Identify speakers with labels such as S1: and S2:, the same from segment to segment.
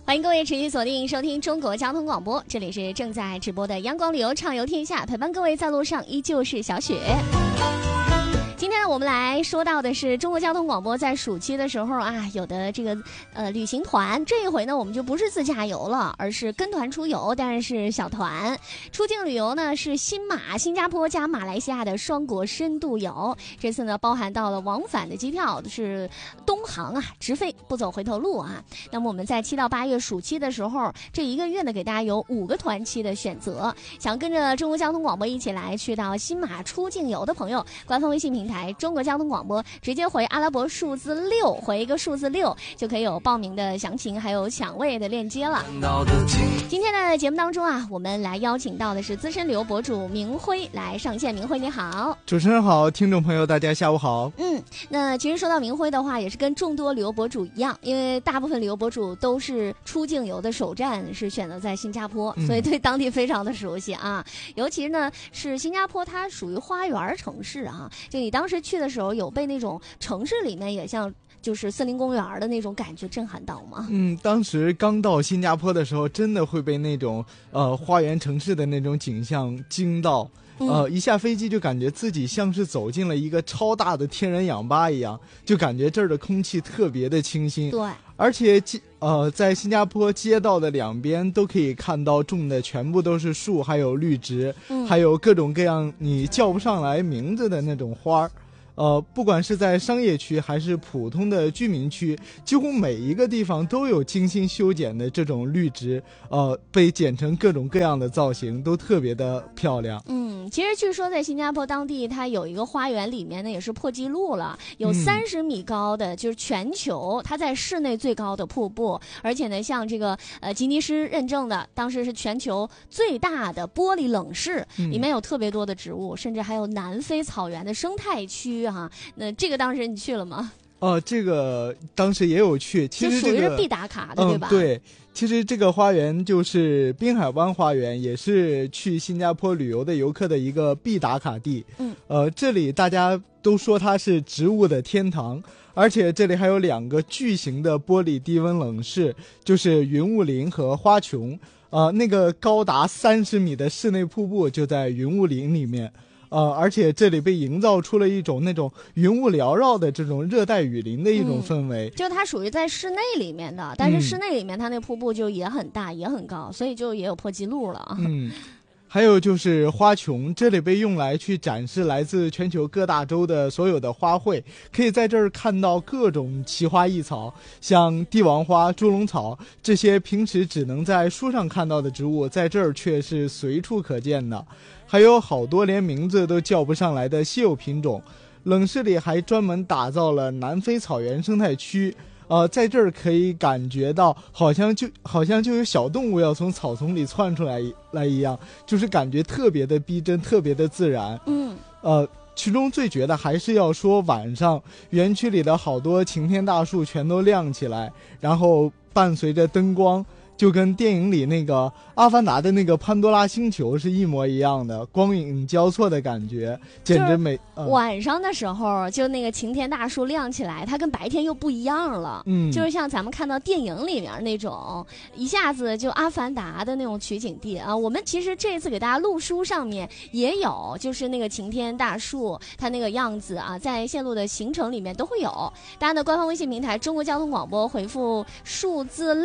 S1: 欢迎各位持续锁定收听中国交通广播，这里是正在直播的阳光旅游畅游天下，陪伴各位在路上依旧是小雪。今天呢，我们来说到的是中国交通广播在暑期的时候啊，有的这个旅行团。这一回呢，我们就不是自驾游了，而是跟团出游，当然是小团。出境旅游呢是新加坡加马来西亚的双国深度游。这次呢，包含到了往返的机票是东航啊，直飞不走回头路啊。那么我们在7到8月暑期的时候，这一个月呢，给大家有5个团期的选择。想跟着中国交通广播一起来去到新马出境游的朋友，官方微信平台中国交通广播直接回阿拉伯数字6，回一个数字6，就可以有报名的详情还有抢位的链接了。今天的节目当中啊，我们来邀请到的是资深旅游博主明辉来上线。明辉你好。
S2: 主持人好，听众朋友大家下午好。
S1: 那其实说到明辉的话，也是跟众多旅游博主一样，因为大部分旅游博主都是出境游的首站是选择在新加坡，所以对当地非常的熟悉啊。尤其呢是新加坡，它属于花园城市啊，就你当时去的时候有被那种城市里面也像就是森林公园的那种感觉震撼到吗？
S2: 当时刚到新加坡的时候，真的会被那种花园城市的那种景象惊到。一下飞机就感觉自己像是走进了一个超大的天然氧吧一样，就感觉这儿的空气特别的清新。
S1: 对，
S2: 而且在新加坡街道的两边都可以看到种的全部都是树，还有绿植，还有各种各样你叫不上来名字的那种花儿。不管是在商业区还是普通的居民区，几乎每一个地方都有精心修剪的这种绿植，被剪成各种各样的造型，都特别的漂亮。
S1: 其实据说在新加坡当地，它有一个花园里面呢也是破纪录了，有30米高的，就是全球它在室内最高的瀑布，而且呢像这个吉尼斯认证的，当时是全球最大的玻璃冷室，里面有特别多的植物，甚至还有南非草原的生态区哈。那这个当时你去了吗？
S2: 这个当时也有去，其实
S1: 这个属于是必打卡的，对吧？
S2: 对，其实这个花园就是滨海湾花园，也是去新加坡旅游的游客的一个必打卡地。这里大家都说它是植物的天堂，而且这里还有2个巨型的玻璃低温冷室，就是云雾林和花穹。那个高达30米的室内瀑布就在云雾林里面。而且这里被营造出了一种那种云雾缭绕的这种热带雨林的一种氛围。
S1: 就它属于在室内里面的，但是室内里面它那瀑布就也很大也很高，所以就也有破纪录了。
S2: 还有就是花穹，这里被用来去展示来自全球各大洲的所有的花卉，可以在这儿看到各种奇花异草，像帝王花、猪笼草，这些平时只能在书上看到的植物，在这儿却是随处可见的。还有好多连名字都叫不上来的稀有品种。冷室里还专门打造了南非草原生态区，在这儿可以感觉到好像就有小动物要从草丛里窜出来一样，就是感觉特别的逼真，特别的自然。其中最绝的还是要说晚上园区里的好多擎天大树全都亮起来，然后伴随着灯光，就跟电影里那个阿凡达的那个潘多拉星球是一模一样的，光影交错的感觉，简直美。
S1: 晚上的时候就那个擎天大树亮起来，它跟白天又不一样了。就是像咱们看到电影里面那种一下子就阿凡达的那种取景地啊。我们其实这次给大家录书上面也有，就是那个擎天大树它那个样子啊，在线路的行程里面都会有。大家的官方微信平台中国交通广播回复数字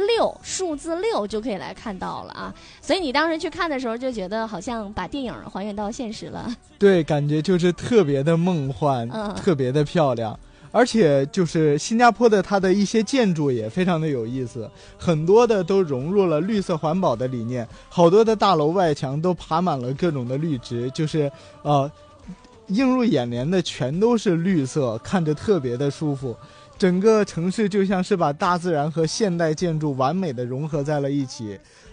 S1: 6就可以来看到了啊。所以你当时去看的时候就觉得好像把电影还原到现实了。
S2: 对，感觉就是特别的梦幻，特别的漂亮。而且就是新加坡的它的一些建筑也非常的有意思，很多的都融入了绿色环保的理念，好多的大楼外墙都爬满了各种的绿植，就是映入眼帘的全都是绿色，看着特别的舒服。整个城市就像是把大自然和现代建筑完美的融合在了一起。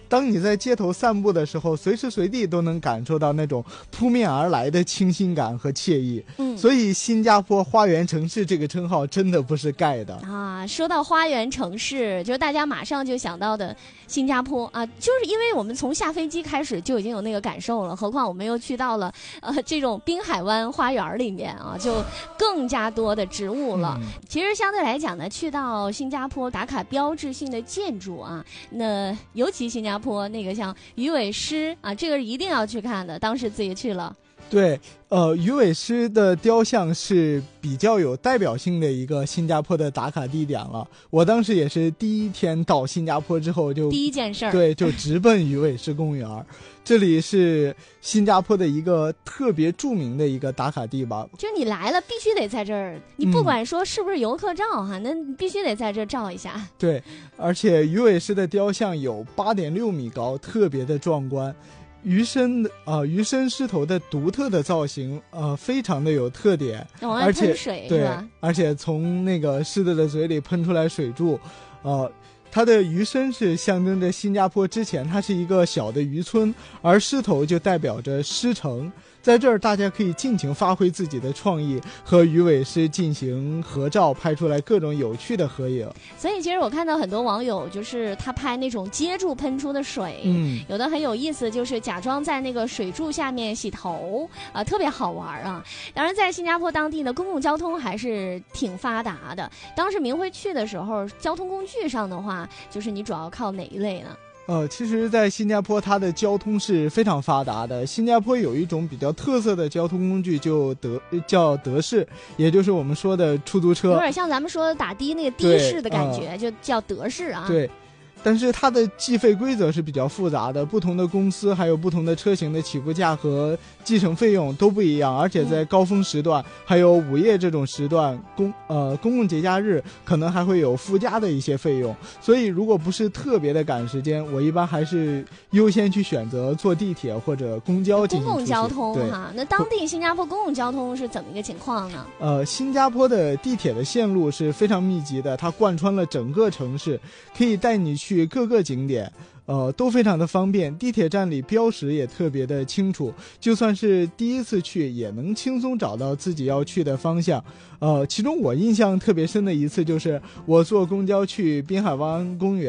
S2: 当你在街头散步的时候，随时随地都能感受到那种扑面而来的清新感和惬意。所以新加坡花园城市这个称号真的不是盖的
S1: 啊。说到花园城市，就是大家马上就想到的新加坡啊，就是因为我们从下飞机开始就已经有那个感受了，何况我们又去到了这种滨海湾花园里面啊，就更加多的植物了。其实相对来讲呢，去到新加坡打卡标志性的建筑啊，那尤其新加坡那个像鱼尾狮啊，这个是一定要去看的，当时自己去了。
S2: 对，鱼尾狮的雕像是比较有代表性的一个新加坡的打卡地点了。我当时也是第一天到新加坡之后就
S1: 第一件事儿，
S2: 对，就直奔鱼尾狮公园。这里是新加坡的一个特别著名的一个打卡地吧。
S1: 就你来了必须得在这儿，你不管说是不是游客照哈，那你必须得在这儿照一下。
S2: 对，而且鱼尾狮的雕像有8.6米高，特别的壮观。鱼身狮头的独特的造型，非常的有特点，
S1: 而且水
S2: 对
S1: 是吧？
S2: 而且从那个狮子的嘴里喷出来水柱，它的鱼身是象征着新加坡之前它是一个小的渔村，而狮头就代表着狮城。在这儿大家可以尽情发挥自己的创意，和鱼尾狮进行合照，拍出来各种有趣的合影。
S1: 所以其实我看到很多网友就是他拍那种接住喷出的水，有的很有意思，就是假装在那个水柱下面洗头啊，特别好玩啊。当然在新加坡当地的公共交通还是挺发达的。当时明慧去的时候，交通工具上的话，就是你主要靠哪一类呢？
S2: 其实在新加坡它的交通是非常发达的。新加坡有一种比较特色的交通工具叫德士，也就是我们说的出租车，
S1: 有点像咱们说的打的那个的士的感觉，就叫德士啊。
S2: 对，但是它的计费规则是比较复杂的，不同的公司还有不同的车型的起步价和计程费用都不一样，而且在高峰时段还有午夜这种时段，公共节假日可能还会有附加的一些费用。所以如果不是特别的赶时间，我一般还是优先去选择坐地铁或者公交进行
S1: 公共交通
S2: 哈。
S1: 那当地新加坡公共交通是怎么一个情况呢？
S2: 新加坡的地铁的线路是非常密集的，它贯穿了整个城市，可以带你去各个景点，都非常的方便。地铁站里标识也特别的清楚，就算是第一次去也能轻松找到自己要去的方向。其中我印象特别深的一次就是我坐公交去滨海湾公园。